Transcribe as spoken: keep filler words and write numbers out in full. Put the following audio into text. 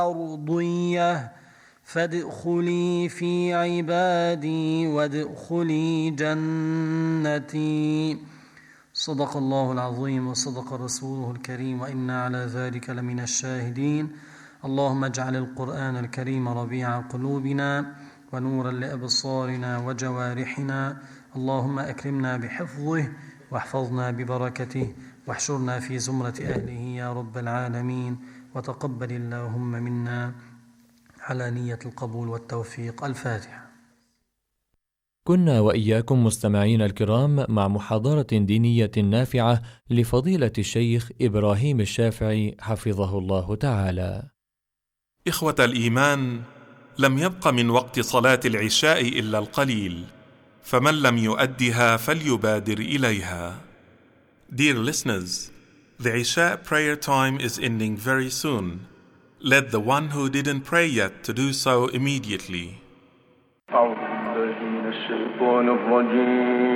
أرضية فادخلي في عبادي وادخلي جنتي. صدق الله العظيم وصدق رسوله الكريم وإنا على ذلك لمن الشاهدين. اللهم اجعل القرآن الكريم ربيع قلوبنا ونورا لأبصارنا وجوارحنا. اللهم أكرمنا بحفظه واحفظنا ببركته واحشرنا في زمرة أهله يا رب العالمين. وتقبل اللهم منا على نية القبول والتوفيق. الفاتحة. كنا وإياكم مستمعين الكرام مع محاضرة دينية نافعة لفضيلة الشيخ إبراهيم الشافعي حفظه الله تعالى. إخوة الإيمان، لم يبق من وقت صلاة العشاء إلا القليل، فمن لم يؤدها فليبادر إليها. Dear listeners, the Isha prayer time is ending very soon. Let the one who didn't pray yet to do so immediately.